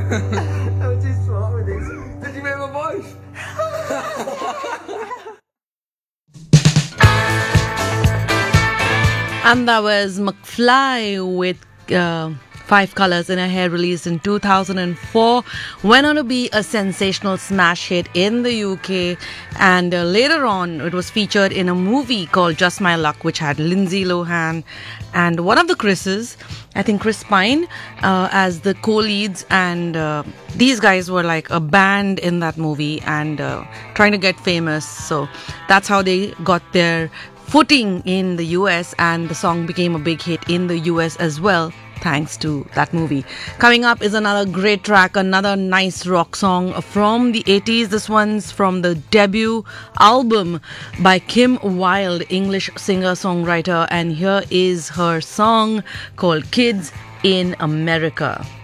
I was just smart with this. Did you hear my voice? And that was McFly with Five Colors in Her Hair, released in 2004. Went on to be a sensational smash hit in the UK, and later on it was featured in a movie called Just My Luck, which had Lindsay Lohan and one of the Chris's, I think Chris Pine, as the co-leads. And these guys were like a band in that movie and trying to get famous. So that's how they got their footing in the US, and the song became a big hit in the US as well, thanks to that movie. Coming up is another great track, another nice rock song from the 80s. This one's from the debut album by Kim Wilde, English singer-songwriter, and here is her song called Kids in America.